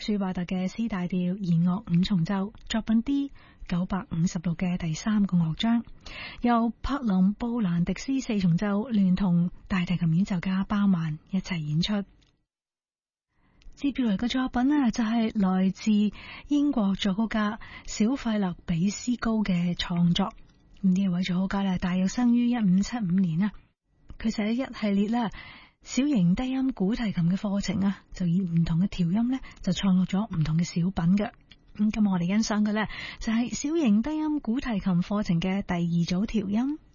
舒伯特嘅 C 大調弦樂五重奏作品 D956嘅第3個樂章，由柏林布蘭迪斯4重奏聯同大提琴演奏家鮑曼一齊演出。接住嚟嘅作品呢，就係來自英國作曲家小費勒比斯高嘅創作。呢位作曲家呢，大約生於1575年啊，佢寫一系列啦小型低音古提琴嘅課程啊，就以唔同嘅調音呢，就創作咗唔同嘅小品嘅。咁今日我哋欣賞嘅呢，就係小型低音古提琴課程嘅第2組調音。